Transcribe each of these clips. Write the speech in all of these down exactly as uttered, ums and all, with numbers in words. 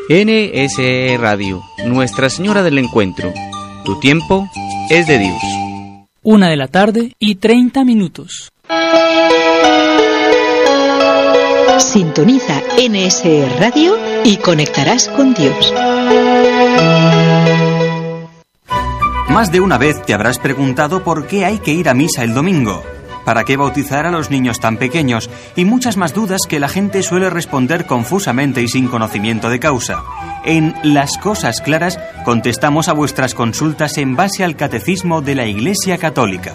N S E Radio, Nuestra Señora del Encuentro. Tu tiempo es de Dios. Una de la tarde y treinta minutos. Sintoniza N S E Radio y conectarás con Dios. Más de una vez te habrás preguntado por qué hay que ir a misa el domingo. ¿Para qué bautizar a los niños tan pequeños? Y muchas más dudas que la gente suele responder confusamente y sin conocimiento de causa. En Las Cosas Claras contestamos a vuestras consultas en base al Catecismo de la Iglesia Católica.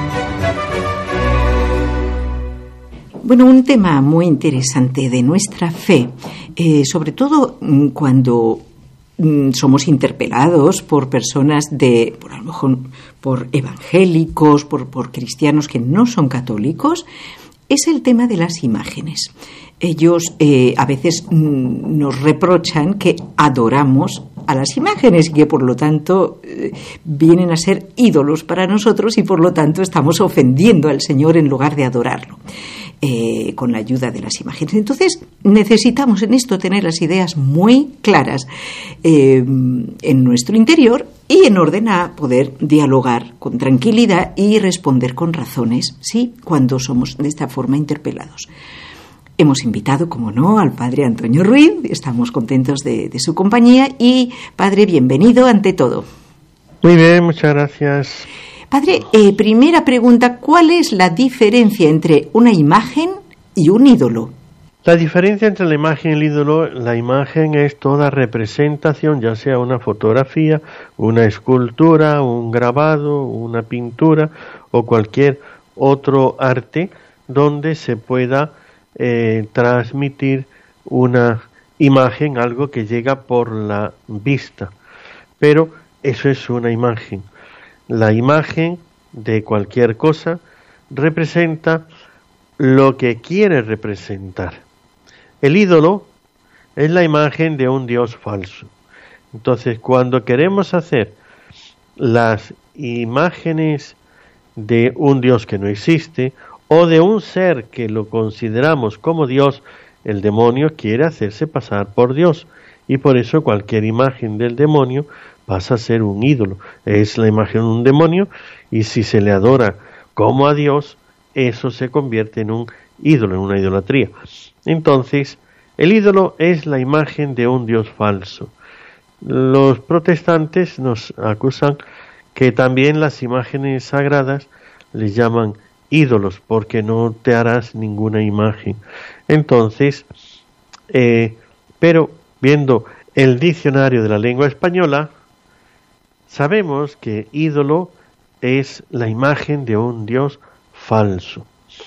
Bueno, un tema muy interesante de nuestra fe, eh, sobre todo cuando somos interpelados por personas de, por a lo mejor por evangélicos, por, por cristianos que no son católicos, es el tema de las imágenes. Ellos eh, a veces mm, nos reprochan que adoramos a las imágenes y que por lo tanto eh, vienen a ser ídolos para nosotros y por lo tanto estamos ofendiendo al Señor en lugar de adorarlo. Eh, con la ayuda de las imágenes. Entonces necesitamos en esto tener las ideas muy claras eh, en nuestro interior y en orden a poder dialogar con tranquilidad y responder con razones, ¿sí?, cuando somos de esta forma interpelados. Hemos invitado, como no, al padre Antonio Ruiz. Estamos contentos de, de su compañía y, padre, bienvenido ante todo. Muy bien, muchas gracias. Padre, eh, primera pregunta, ¿cuál es la diferencia entre una imagen y un ídolo? La diferencia entre la imagen y el ídolo, la imagen es toda representación, ya sea una fotografía, una escultura, un grabado, una pintura o cualquier otro arte donde se pueda eh, transmitir una imagen, algo que llega por la vista. Pero eso es una imagen. La imagen de cualquier cosa representa lo que quiere representar. El ídolo es la imagen de un Dios falso. Entonces, cuando queremos hacer las imágenes de un Dios que no existe o de un ser que lo consideramos como Dios, el demonio quiere hacerse pasar por Dios y por eso cualquier imagen del demonio pasa a ser un ídolo. Es la imagen de un demonio y si se le adora como a Dios, eso se convierte en un ídolo, en una idolatría. Entonces, el ídolo es la imagen de un Dios falso. Los protestantes nos acusan que también las imágenes sagradas les llaman ídolos porque no te harás ninguna imagen. Entonces, eh, pero viendo el diccionario de la lengua española, sabemos que ídolo es la imagen de un Dios falso.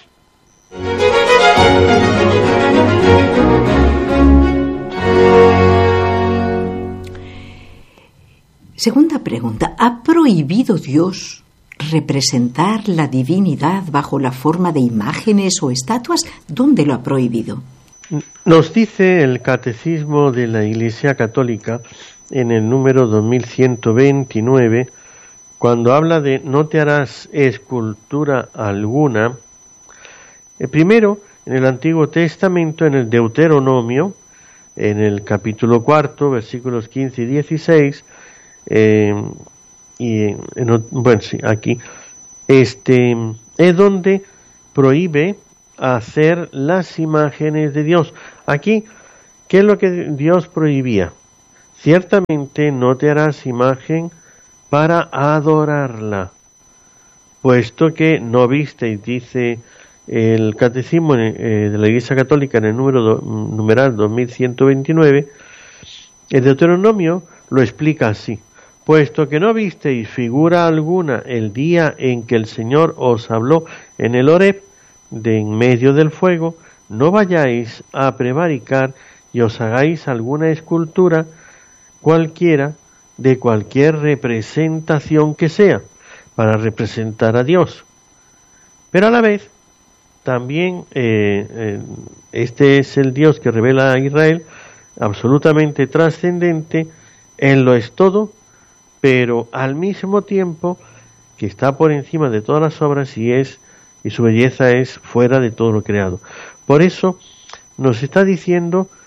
Segunda pregunta, ¿ha prohibido Dios representar la divinidad bajo la forma de imágenes o estatuas? ¿Dónde lo ha prohibido? Nos dice el Catecismo de la Iglesia Católica en el número dos mil ciento veintinueve, cuando habla de no te harás escultura alguna. El primero, en el Antiguo Testamento, en el Deuteronomio, en el capítulo cuarto, versículos quince y dieciséis, eh, y en, bueno, sí, aquí, este, es donde prohíbe hacer las imágenes de Dios. Aquí, ¿qué es lo que Dios prohibía? Ciertamente no te harás imagen para adorarla, puesto que no visteis, dice el Catecismo eh, de la Iglesia Católica en el número do, numeral dos mil ciento veintinueve, el Deuteronomio lo explica así: puesto que no visteis figura alguna el día en que el Señor os habló en el Horeb, de en medio del fuego, no vayáis a prevaricar y os hagáis alguna escultura cualquiera de cualquier representación que sea, para representar a Dios. Pero a la vez, también eh, eh, este es el Dios que revela a Israel, absolutamente trascendente, Él lo es todo, pero al mismo tiempo que está por encima de todas las obras y es y su belleza es fuera de todo lo creado. Por eso nos está diciendo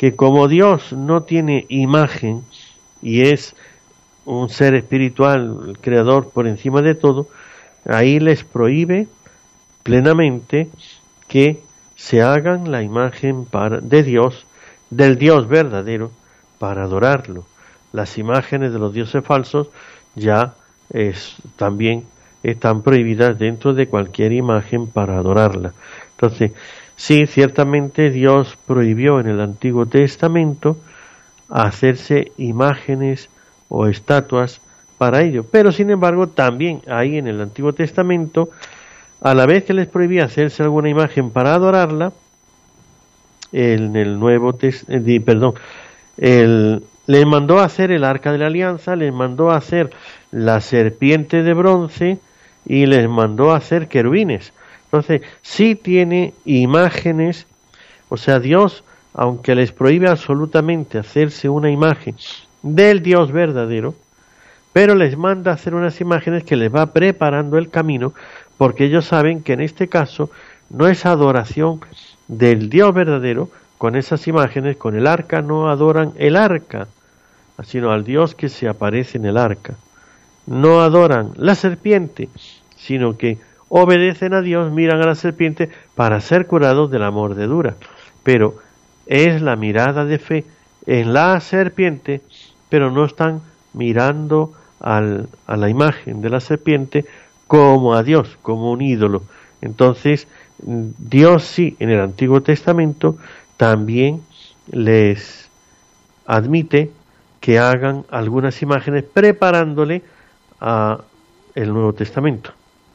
que como Dios no tiene imagen y es un ser espiritual, el creador por encima de todo, ahí les prohíbe plenamente que se hagan la imagen para, de Dios, del Dios verdadero, para adorarlo. Las imágenes de los dioses falsos ya es, también están prohibidas dentro de cualquier imagen para adorarla. Entonces, sí, ciertamente Dios prohibió en el Antiguo Testamento hacerse imágenes o estatuas para ello, pero sin embargo también ahí en el Antiguo Testamento, a la vez que les prohibía hacerse alguna imagen para adorarla, en el Nuevo Testamento, perdón, el, les mandó a hacer el Arca de la Alianza, les mandó a hacer la serpiente de bronce y les mandó a hacer querubines. Entonces, sí tiene imágenes, o sea, Dios, aunque les prohíbe absolutamente hacerse una imagen del Dios verdadero, pero les manda a hacer unas imágenes que les va preparando el camino, porque ellos saben que en este caso no es adoración del Dios verdadero. Con esas imágenes, con el arca, no adoran el arca, sino al Dios que se aparece en el arca. No adoran la serpiente, sino que obedecen a Dios, miran a la serpiente para ser curados de la mordedura. Pero es la mirada de fe en la serpiente, pero no están mirando al, a la imagen de la serpiente como a Dios, como un ídolo. Entonces, Dios sí, en el Antiguo Testamento, también les admite que hagan algunas imágenes preparándole a el Nuevo Testamento.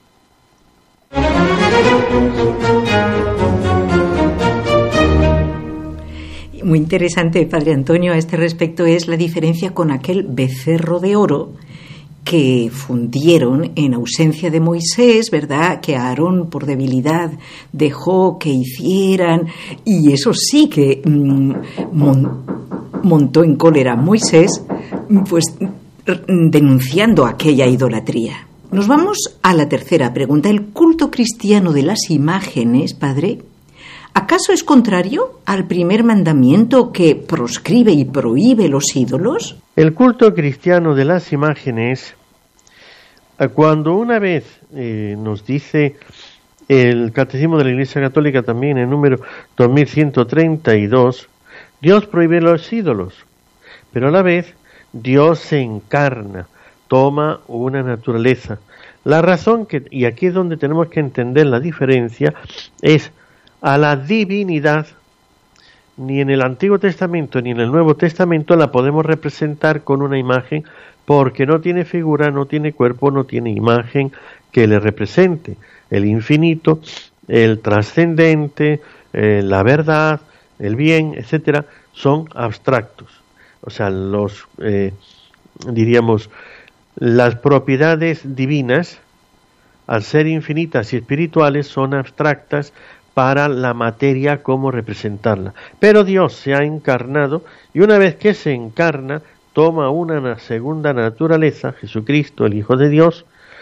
Muy interesante, Padre Antonio, a este respecto es la diferencia con aquel becerro de oro que fundieron en ausencia de Moisés, ¿verdad?, que Aarón por debilidad dejó que hicieran, y eso sí que mmm, mon, montó en cólera a Moisés, pues denunciando aquella idolatría. Nos vamos a la tercera pregunta. ¿El culto cristiano de las imágenes, Padre, acaso es contrario al primer mandamiento que proscribe y prohíbe los ídolos? El culto cristiano de las imágenes, cuando una vez eh, nos dice el Catecismo de la Iglesia Católica también en número dos mil ciento treinta y dos, Dios prohíbe los ídolos, pero a la vez Dios se encarna, toma una naturaleza. La razón que, y aquí es donde tenemos que entender la diferencia, es a la divinidad, ni en el Antiguo Testamento ni en el Nuevo Testamento la podemos representar con una imagen, porque no tiene figura, no tiene cuerpo, no tiene imagen que le represente. El infinito, el trascendente, eh, la verdad, el bien, etcétera, son abstractos. O sea, los, eh, diríamos, las propiedades divinas, al ser infinitas y espirituales, son abstractas para la materia, cómo representarla. Pero Dios se ha encarnado, y una vez que se encarna, toma una segunda naturaleza, Jesucristo, el Hijo de Dios.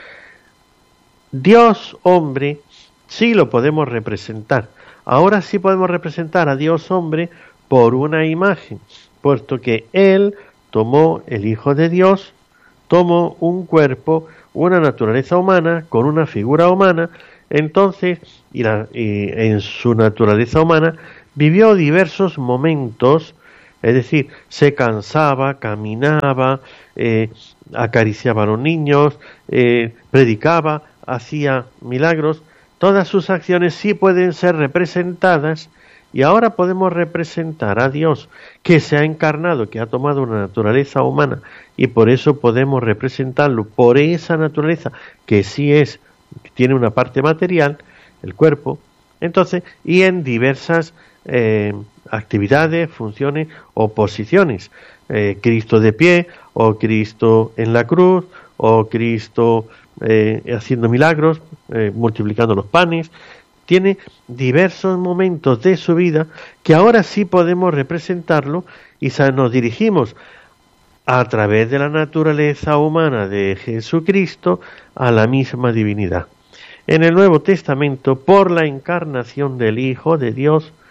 Dios hombre, sí lo podemos representar. Ahora sí podemos representar a Dios hombre por una imagen, puesto que Él tomó, el Hijo de Dios, tomó un cuerpo, una naturaleza humana, con una figura humana. Entonces, y, la, y en su naturaleza humana, vivió diversos momentos. Es decir, se cansaba, caminaba, eh, acariciaba a los niños, eh, predicaba, hacía milagros. Todas sus acciones sí pueden ser representadas, y ahora podemos representar a Dios, que se ha encarnado, que ha tomado una naturaleza humana, y por eso podemos representarlo por esa naturaleza, que sí es, que tiene una parte material, el cuerpo. Entonces, y en diversas eh, actividades, funciones o posiciones, eh, Cristo de pie, o Cristo en la cruz, o Cristo eh, haciendo milagros, eh, multiplicando los panes. Tiene diversos momentos de su vida que ahora sí podemos representarlo, y nos dirigimos a través de la naturaleza humana de Jesucristo a la misma divinidad. En el Nuevo Testamento, por la encarnación del Hijo de Dios,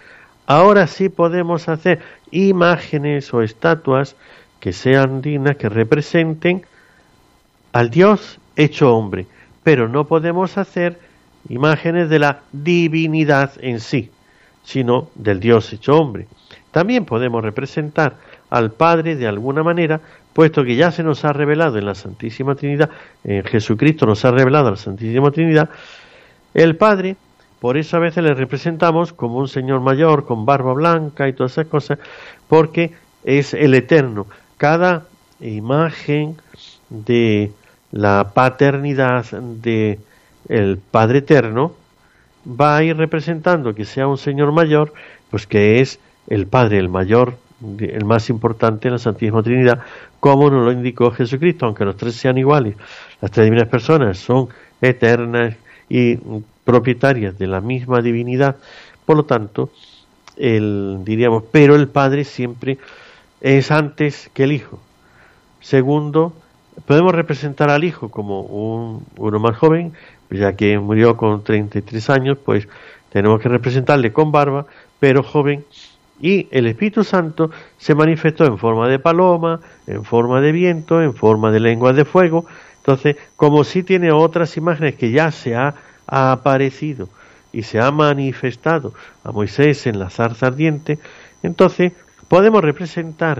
ahora sí podemos hacer imágenes o estatuas que sean dignas, que representen al Dios hecho hombre, pero no podemos hacer imágenes de la divinidad en sí, sino del Dios hecho hombre. También podemos representar al Padre de alguna manera, puesto que ya se nos ha revelado en la Santísima Trinidad, en Jesucristo nos ha revelado la Santísima Trinidad, el Padre. Por eso a veces le representamos como un señor mayor con barba blanca y todas esas cosas, porque es el Eterno. Cada imagen de la paternidad de el Padre Eterno va a ir representando que sea un señor mayor, pues que es el Padre, el mayor, el más importante en la Santísima Trinidad, como nos lo indicó Jesucristo, aunque los tres sean iguales. Las tres divinas personas son eternas y propietarias de la misma divinidad, por lo tanto, el, diríamos, pero el Padre siempre es antes que el Hijo. Segundo, podemos representar al Hijo como un, uno más joven, ya que murió con treinta y tres años, pues tenemos que representarle con barba, pero joven, y el Espíritu Santo se manifestó en forma de paloma, en forma de viento, en forma de lenguas de fuego. Entonces, como si tiene otras imágenes que ya se ha ha aparecido y se ha manifestado a Moisés en la zarza ardiente, entonces podemos representar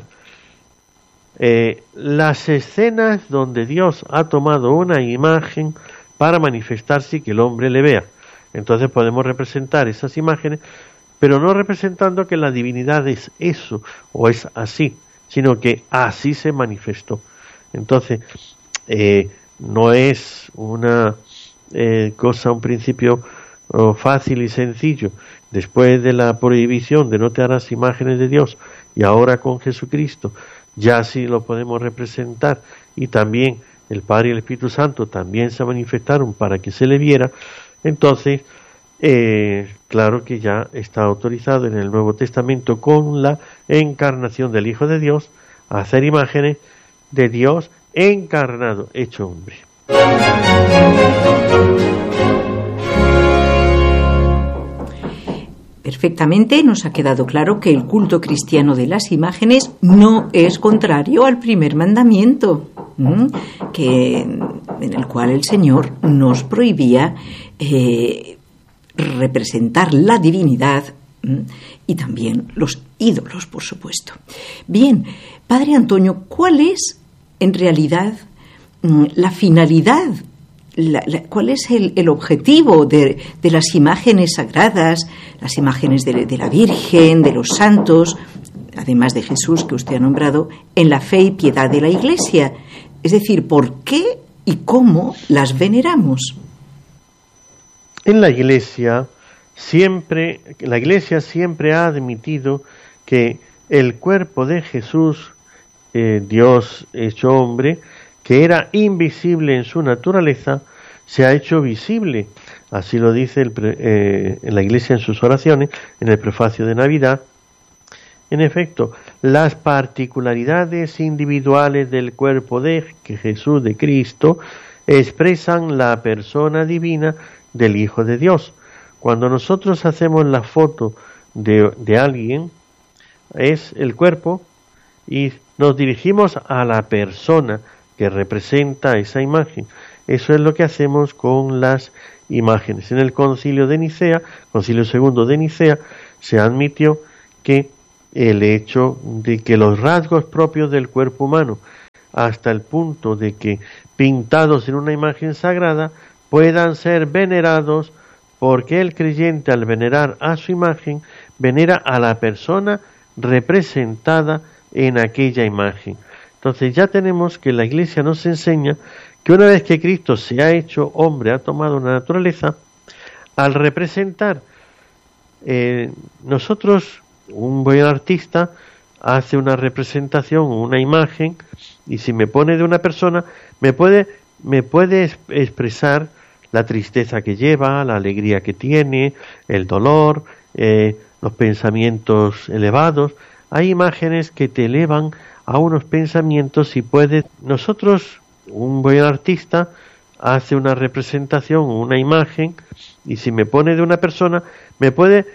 eh, las escenas donde Dios ha tomado una imagen para manifestarse y que el hombre le vea. Entonces podemos representar esas imágenes, pero no representando que la divinidad es eso o es así, sino que así se manifestó. Entonces eh, no es una Eh, cosa, un principio oh, fácil y sencillo. Después de la prohibición de no te harás imágenes de Dios, y ahora con Jesucristo ya sí lo podemos representar, y también el Padre y el Espíritu Santo también se manifestaron para que se le viera. Entonces eh, claro que ya está autorizado en el Nuevo Testamento, con la encarnación del Hijo de Dios, a hacer imágenes de Dios encarnado, hecho hombre. Perfectamente nos ha quedado claro que el culto cristiano de las imágenes no es contrario al primer mandamiento, ¿m? que en el cual el Señor nos prohibía eh, representar la divinidad, ¿m? y también los ídolos, por supuesto. Bien, Padre Antonio, ¿cuál es en realidad la finalidad? La, la, ¿Cuál es el, el objetivo de, de las imágenes sagradas, las imágenes de, de la Virgen, de los santos, además de Jesús que usted ha nombrado, en la fe y piedad de la Iglesia? Es decir, ¿por qué y cómo las veneramos? En la Iglesia siempre, la Iglesia siempre ha admitido que el cuerpo de Jesús, eh, Dios hecho hombre, que era invisible en su naturaleza, se ha hecho visible. Así lo dice el pre, eh, en la Iglesia en sus oraciones, en el prefacio de Navidad. En efecto, las particularidades individuales del cuerpo de Jesús, de Cristo, expresan la persona divina del Hijo de Dios. Cuando nosotros hacemos la foto de, de alguien, es el cuerpo, y nos dirigimos a la persona que representa esa imagen. Eso es lo que hacemos con las imágenes. En el concilio de Nicea, concilio segundo de Nicea, se admitió que el hecho de que los rasgos propios del cuerpo humano, hasta el punto de que pintados en una imagen sagrada, puedan ser venerados, porque el creyente, al venerar a su imagen, venera a la persona representada en aquella imagen. Entonces ya tenemos que la Iglesia nos enseña que una vez que Cristo se ha hecho hombre, ha tomado una naturaleza, al representar, eh, nosotros, un buen artista hace una representación, una imagen, y si me pone de una persona, me puede, me puede expresar la tristeza que lleva, la alegría que tiene, el dolor, eh, los pensamientos elevados. Hay imágenes que te elevan a unos pensamientos, y puede, nosotros, un buen artista hace una representación, una imagen, y si me pone de una persona, me puede